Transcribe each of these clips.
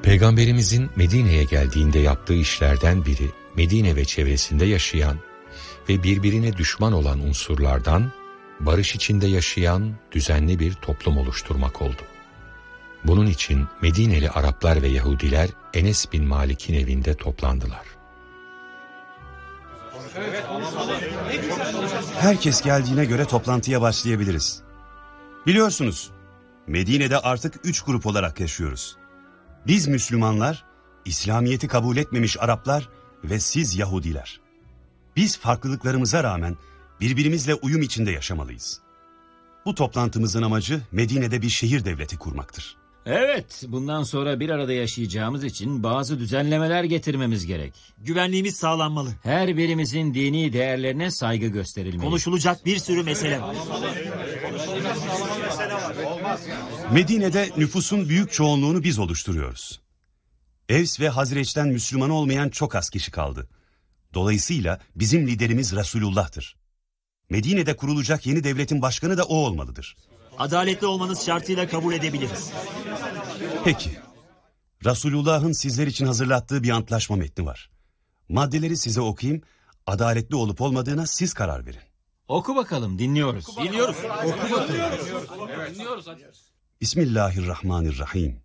Peygamberimizin Medine'ye geldiğinde yaptığı işlerden biri, Medine ve çevresinde yaşayan ve birbirine düşman olan unsurlardan barış içinde yaşayan düzenli bir toplum oluşturmak oldu. Bunun için Medineli Araplar ve Yahudiler Enes bin Malik'in evinde toplandılar. Herkes geldiğine göre toplantıya başlayabiliriz. Biliyorsunuz, Medine'de artık 3 grup olarak yaşıyoruz. Biz Müslümanlar, İslamiyet'i kabul etmemiş Araplar ve siz Yahudiler. Biz farklılıklarımıza rağmen birbirimizle uyum içinde yaşamalıyız. Bu toplantımızın amacı Medine'de bir şehir devleti kurmaktır. Evet, bundan sonra bir arada yaşayacağımız için bazı düzenlemeler getirmemiz gerek. Güvenliğimiz sağlanmalı. Her birimizin dini değerlerine saygı gösterilmeli. Konuşulacak bir sürü mesele var. Medine'de nüfusun büyük çoğunluğunu biz oluşturuyoruz. Evs ve Hazreç'ten Müslüman olmayan çok az kişi kaldı. Dolayısıyla bizim liderimiz Resulullah'tır. Medine'de kurulacak yeni devletin başkanı da o olmalıdır. Adaletli olmanız şartıyla kabul edebiliriz. Peki. Resulullah'ın sizler için hazırlattığı bir antlaşma metni var. Maddeleri size okuyayım, adaletli olup olmadığına siz karar verin. Oku bakalım, dinliyoruz. Dinliyoruz. Oku bakalım. Bismillahirrahmanirrahim.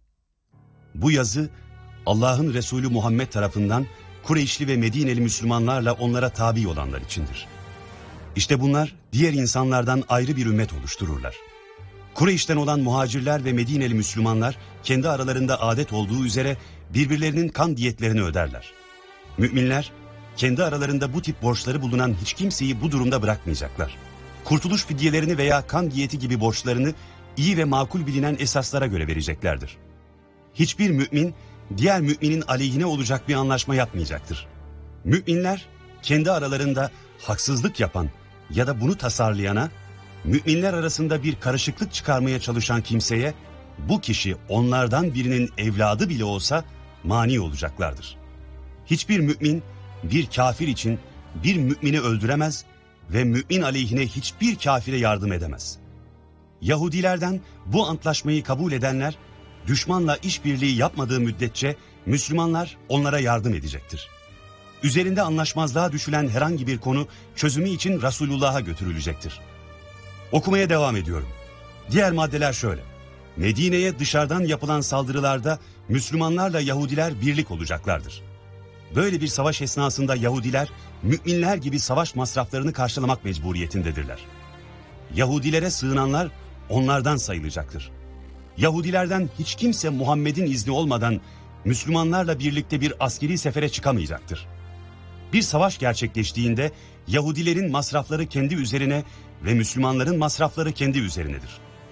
Bu yazı Allah'ın Resulü Muhammed tarafından Kureyşli ve Medineli Müslümanlarla onlara tabi olanlar içindir. İşte bunlar diğer insanlardan ayrı bir ümmet oluştururlar. Kureyş'ten olan muhacirler ve Medineli Müslümanlar kendi aralarında adet olduğu üzere birbirlerinin kan diyetlerini öderler. Müminler kendi aralarında bu tip borçları bulunan hiç kimseyi bu durumda bırakmayacaklar. Kurtuluş fidyelerini veya kan diyeti gibi borçlarını iyi ve makul bilinen esaslara göre vereceklerdir. Hiçbir mümin diğer müminin aleyhine olacak bir anlaşma yapmayacaktır. Müminler kendi aralarında haksızlık yapan ya da bunu tasarlayana, müminler arasında bir karışıklık çıkarmaya çalışan kimseye, bu kişi onlardan birinin evladı bile olsa mani olacaklardır. Hiçbir mümin bir kafir için bir mümini öldüremez ve mümin aleyhine hiçbir kafire yardım edemez. Yahudilerden bu antlaşmayı kabul edenler, düşmanla işbirliği yapmadığı müddetçe Müslümanlar onlara yardım edecektir. Üzerinde anlaşmazlığa düşülen herhangi bir konu çözümü için Resulullah'a götürülecektir. Okumaya devam ediyorum. Diğer maddeler şöyle. Medine'ye dışarıdan yapılan saldırılarda Müslümanlarla Yahudiler birlik olacaklardır. Böyle bir savaş esnasında Yahudiler, müminler gibi savaş masraflarını karşılamak mecburiyetindedirler. Yahudilere sığınanlar onlardan sayılacaktır. Yahudilerden hiç kimse Muhammed'in izni olmadan Müslümanlarla birlikte bir askeri sefere çıkamayacaktır. Bir savaş gerçekleştiğinde Yahudilerin masrafları kendi üzerine ve Müslümanların masrafları kendi üzerinedir.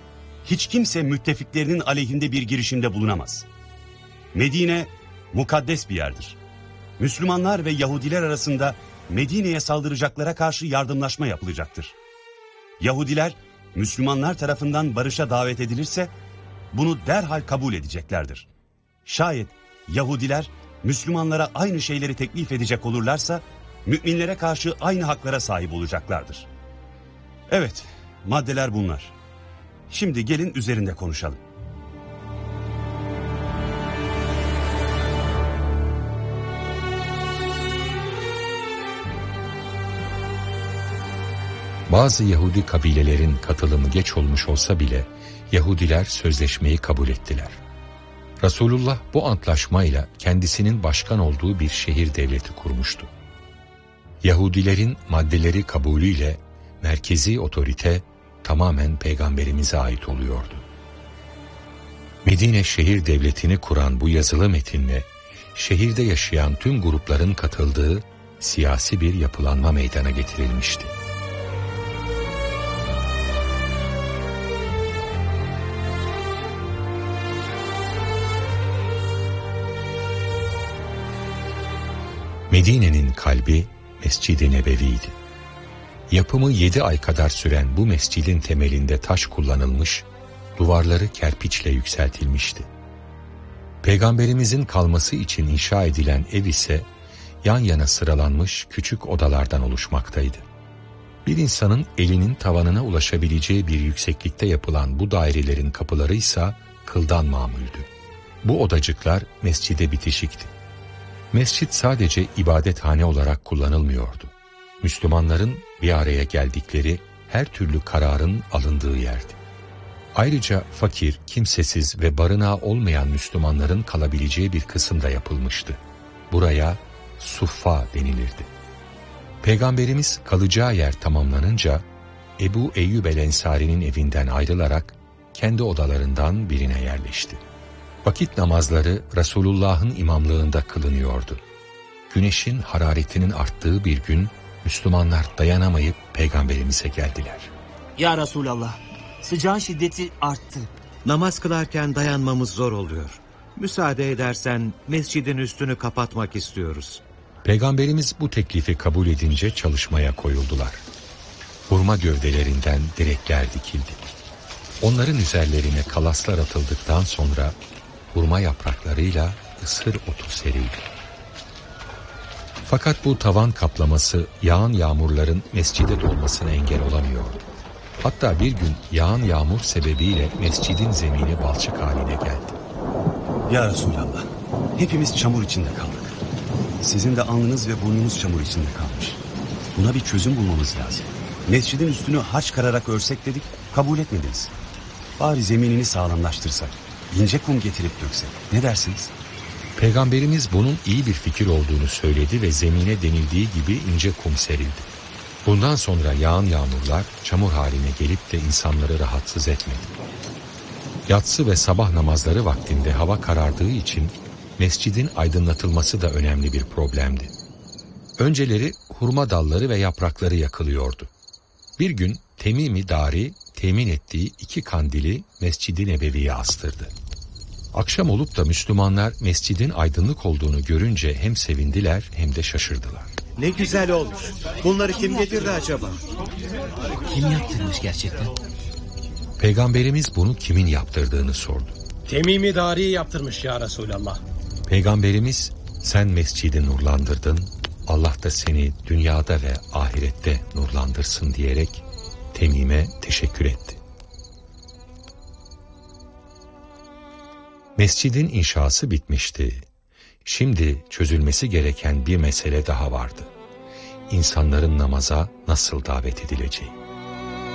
Hiç kimse müttefiklerinin aleyhinde bir girişimde bulunamaz. Medine mukaddes bir yerdir. Müslümanlar ve Yahudiler arasında Medine'ye saldıracaklara karşı yardımlaşma yapılacaktır. Yahudiler Müslümanlar tarafından barışa davet edilirse bunu derhal kabul edeceklerdir. Şayet Yahudiler Müslümanlara aynı şeyleri teklif edecek olurlarsa müminlere karşı aynı haklara sahip olacaklardır. Evet, maddeler bunlar. Şimdi gelin üzerinde konuşalım. Bazı Yahudi kabilelerin katılımı geç olmuş olsa bile Yahudiler sözleşmeyi kabul ettiler. Resulullah bu antlaşmayla kendisinin başkan olduğu bir şehir devleti kurmuştu. Yahudilerin maddeleri kabulüyle merkezi otorite tamamen peygamberimize ait oluyordu. Medine şehir devletini kuran bu yazılı metinle şehirde yaşayan tüm grupların katıldığı siyasi bir yapılanma meydana getirilmişti. Medine'nin kalbi Mescid-i Nebevi'ydi. Yapımı 7 ay kadar süren bu mescidin temelinde taş kullanılmış, duvarları kerpiçle yükseltilmişti. Peygamberimizin kalması için inşa edilen ev ise yan yana sıralanmış küçük odalardan oluşmaktaydı. Bir insanın elinin tavanına ulaşabileceği bir yükseklikte yapılan bu dairelerin kapıları ise kıldan mamuldü. Bu odacıklar mescide bitişikti. Mescit sadece ibadethane olarak kullanılmıyordu. Müslümanların bir araya geldikleri her türlü kararın alındığı yerdi. Ayrıca fakir, kimsesiz ve barınağı olmayan Müslümanların kalabileceği bir kısım da yapılmıştı. Buraya Suffa denilirdi. Peygamberimiz kalacağı yer tamamlanınca Ebu Eyyub el-Ensari'nin evinden ayrılarak kendi odalarından birine yerleşti. Vakit namazları Resulullah'ın imamlığında kılınıyordu. Güneşin hararetinin arttığı bir gün Müslümanlar dayanamayıp Peygamberimize geldiler. Ya Resulallah, sıcağın şiddeti arttı. Namaz kılarken dayanmamız zor oluyor. Müsaade edersen mescidin üstünü kapatmak istiyoruz. Peygamberimiz bu teklifi kabul edince çalışmaya koyuldular. Hurma gövdelerinden direkler dikildi. Onların üzerlerine kalaslar atıldıktan sonra hurma yapraklarıyla ısır otu serildi. Fakat bu tavan kaplaması yağan yağmurların mescide dolmasına engel olamıyordu. Hatta bir gün yağan yağmur sebebiyle mescidin zemini balçık haline geldi. Ya Resulallah, hepimiz çamur içinde kaldık. Sizin de alnınız ve burnunuz çamur içinde kalmış. Buna bir çözüm bulmamız lazım. Mescidin üstünü harç kararak örsek dedik, kabul etmediniz. Bari zeminini sağlamlaştırsak, ince kum getirip döksek. Ne dersiniz? Peygamberimiz bunun iyi bir fikir olduğunu söyledi ve zemine denildiği gibi ince kum serildi. Bundan sonra yağan yağmurlar çamur haline gelip de insanları rahatsız etmedi. Yatsı ve sabah namazları vaktinde hava karardığı için mescidin aydınlatılması da önemli bir problemdi. Önceleri hurma dalları ve yaprakları yakılıyordu. Bir gün Temim-i Dari temin ettiği 2 kandili Mescid-i Nebevi'ye astırdı. Akşam olup da Müslümanlar mescidin aydınlık olduğunu görünce hem sevindiler hem de şaşırdılar. Ne güzel olmuş. Bunları kim getirdi acaba? Kim yaptırmış gerçekten? Peygamberimiz bunu kimin yaptırdığını sordu. Temim-i Dari yaptırmış ya Resulallah. Peygamberimiz sen mescidi nurlandırdın, Allah da seni dünyada ve ahirette nurlandırsın diyerek Temim'e teşekkür etti. Mescidin inşası bitmişti. Şimdi çözülmesi gereken bir mesele daha vardı. İnsanların namaza nasıl davet edileceği.